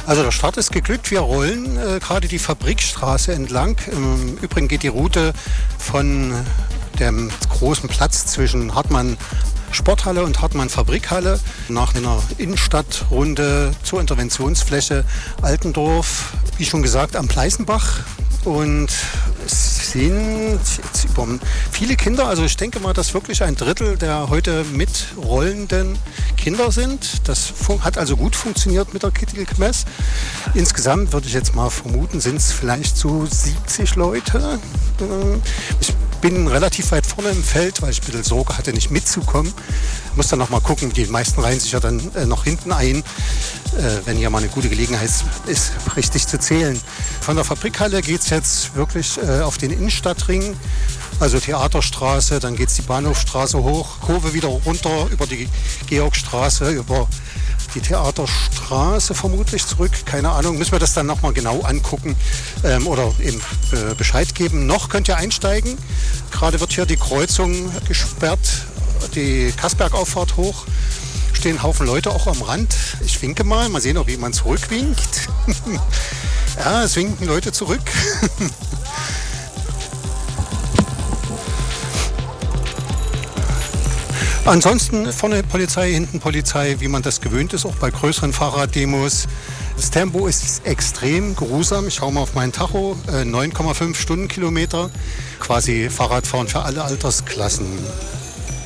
Also der Start ist geglückt. Wir rollen gerade die Fabrikstraße entlang. Im Übrigen geht die Route von dem großen Platz zwischen Hartmann Sporthalle und Hartmann Fabrikhalle nach einer Innenstadtrunde zur Interventionsfläche Altendorf, wie schon gesagt, am Pleißenbach. Und es sind jetzt über viele Kinder, also ich denke mal, dass wirklich ein Drittel der heute mitrollenden Kinder sind. Das hat also gut funktioniert mit der Kittelkmess. Insgesamt würde ich jetzt mal vermuten, sind es vielleicht so 70 Leute. Ich bin relativ weit vorne im Feld, weil ich ein bisschen Sorge hatte, nicht mitzukommen. Muss dann noch mal gucken, die meisten reihen sich ja dann noch hinten ein, wenn hier mal eine gute Gelegenheit ist, richtig zu zählen. Von der Fabrikhalle geht es jetzt wirklich auf den Innenstadtring, also Theaterstraße, dann geht es die Bahnhofstraße hoch, Kurve wieder runter über die Georgstraße, über die Theaterstraße vermutlich zurück, keine Ahnung, müssen wir das dann nochmal genau angucken oder eben Bescheid geben. Noch könnt ihr einsteigen, gerade wird hier die Kreuzung gesperrt, die Kassbergauffahrt hoch, stehen ein Haufen Leute auch am Rand. Ich winke mal sehen, ob jemand zurückwinkt. Ja, es winken Leute zurück. Ansonsten vorne Polizei, hinten Polizei, wie man das gewöhnt ist, auch bei größeren Fahrraddemos. Das Tempo ist extrem geruhsam. Ich schaue mal auf meinen Tacho, 9,5 Stundenkilometer. Quasi Fahrradfahren für alle Altersklassen.